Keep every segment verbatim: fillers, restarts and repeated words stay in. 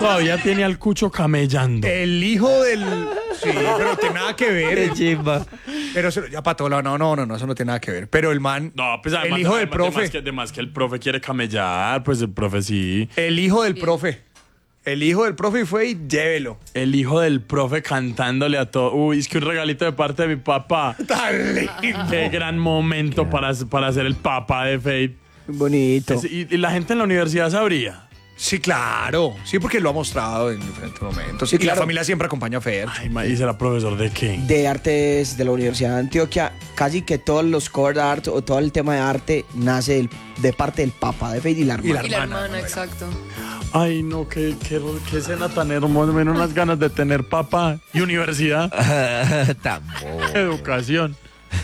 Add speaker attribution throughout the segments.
Speaker 1: todavía tiene al Cucho camellando.
Speaker 2: El hijo del... Sí, pero no tiene nada que ver.
Speaker 3: Qué chimba.
Speaker 2: Pero se- ya para todo lado, no, no, no, no, eso no tiene nada que ver. Pero el man,
Speaker 1: No, pues además,
Speaker 2: el hijo del
Speaker 1: además- además
Speaker 2: profe,
Speaker 1: que, además que el profe quiere camellar, pues el profe sí.
Speaker 2: el hijo del profe, el hijo del profe fue y llévelo.
Speaker 1: El hijo del profe cantándole a todo. Uy, es que un regalito de parte de mi papá.
Speaker 2: Tan lindo.
Speaker 1: Qué gran momento para, para ser el papá de Fate.
Speaker 3: Bonito.
Speaker 1: Es- y, y la gente en la universidad sabría.
Speaker 2: Sí, claro. Sí, porque lo ha mostrado en diferentes momentos.
Speaker 3: Sí,
Speaker 2: y
Speaker 3: claro.
Speaker 2: la familia siempre acompaña a Fer.
Speaker 1: Ay, ma, ¿y será profesor de qué?
Speaker 3: De artes de la Universidad de Antioquia, casi que todos los core art o todo el tema de arte nace del- de parte del papá de Fate y la
Speaker 2: Y la
Speaker 3: hermana.
Speaker 4: Y la
Speaker 2: hermana,
Speaker 4: hermana,
Speaker 2: ¿no?
Speaker 4: exacto.
Speaker 1: Ay, no, qué, qué, qué escena tan hermosa. Me dieron unas ganas de tener papá y universidad.
Speaker 3: Tampoco.
Speaker 1: Educación.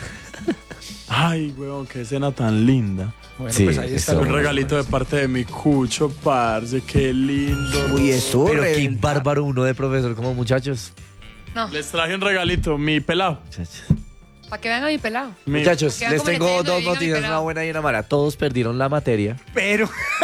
Speaker 1: Ay, weón, qué escena tan linda.
Speaker 2: Bueno,
Speaker 3: Sí,
Speaker 2: pues ahí está.
Speaker 3: eso.
Speaker 1: Un regalito de parte de mi Cucho, parce, qué lindo.
Speaker 3: Uy, eso.
Speaker 5: Pero
Speaker 3: re-
Speaker 5: qué bárbaro uno de profesor como muchachos.
Speaker 4: No,
Speaker 1: Les traje un regalito, mi pelado.
Speaker 4: para que vean a mi pelado.
Speaker 1: Mi-
Speaker 5: Muchachos,
Speaker 4: Queda
Speaker 5: les
Speaker 4: como le
Speaker 5: tengo
Speaker 4: entiendo,
Speaker 5: dos
Speaker 4: digan,
Speaker 5: noticias,
Speaker 4: pelado.
Speaker 5: una buena y una mala. Todos perdieron la materia,
Speaker 2: Pero,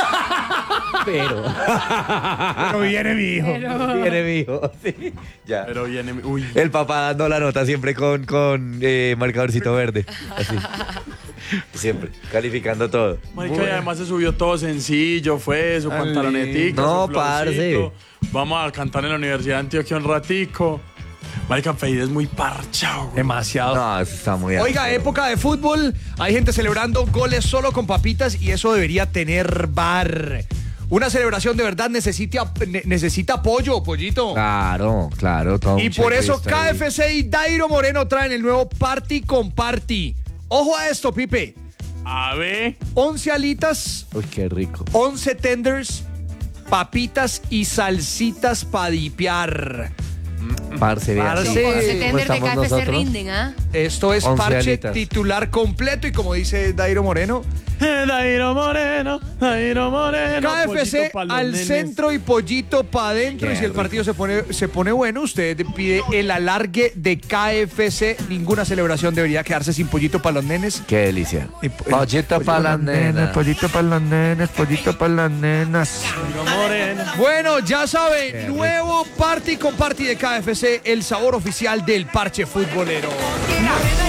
Speaker 5: pero
Speaker 2: pero viene mi hijo.
Speaker 5: viene mi hijo. Sí, ya.
Speaker 1: Pero viene. mi- Uy.
Speaker 5: El papá dando la nota siempre con, con eh, marcadorcito verde. Así. Siempre, calificando todo.
Speaker 1: Marica, y además se subió todo sencillo, fue su
Speaker 2: Ay,
Speaker 1: pantalonetica,
Speaker 5: no,
Speaker 1: su
Speaker 5: parce.
Speaker 1: florcito. Vamos a cantar en la Universidad de Antioquia un ratico. Marica, Feide es muy parchado. güey.
Speaker 2: Demasiado.
Speaker 5: No, eso está muy
Speaker 2: Oiga,
Speaker 5: alto.
Speaker 2: época de fútbol, hay gente celebrando goles solo con papitas y eso debería tener bar. Una celebración de verdad necesita, ne- necesita apoyo, pollito.
Speaker 5: Claro, claro. Todo
Speaker 2: Y
Speaker 5: un
Speaker 2: por eso
Speaker 5: checklist ahí.
Speaker 2: K F C y Dairo Moreno traen el nuevo Party con Party. Ojo a esto, Pipe.
Speaker 1: A ver.
Speaker 2: once alitas,
Speaker 5: Uy, qué rico.
Speaker 2: once tenders, papitas y salsitas para dipiar.
Speaker 5: Parce, vea,
Speaker 2: Parce.
Speaker 5: sí.
Speaker 4: Once
Speaker 2: ¿Cómo
Speaker 4: tender de
Speaker 5: estamos
Speaker 4: K F C
Speaker 5: nosotros?
Speaker 4: rinden, ¿ah?
Speaker 2: Esto es
Speaker 5: once
Speaker 2: parche
Speaker 5: alitas.
Speaker 2: titular completo y como dice Dairo Moreno,
Speaker 1: Dairo Moreno, Dairo Moreno.
Speaker 2: K F C
Speaker 1: pollito pa' los
Speaker 2: al
Speaker 1: nenes.
Speaker 2: centro y pollito para adentro.
Speaker 5: Qué
Speaker 2: Y si el
Speaker 5: rico.
Speaker 2: partido se pone, se pone bueno, usted pide el alargue de K F C. Ninguna celebración debería quedarse sin pollito para los nenes.
Speaker 5: Qué delicia.
Speaker 2: Y po-
Speaker 5: Pollito para las nenas.
Speaker 2: Pollito para los nenes, pollito para las nenas.
Speaker 1: Dairo Moreno.
Speaker 2: Bueno, ya saben, nuevo Party con Party de K F C, el sabor oficial del parche futbolero.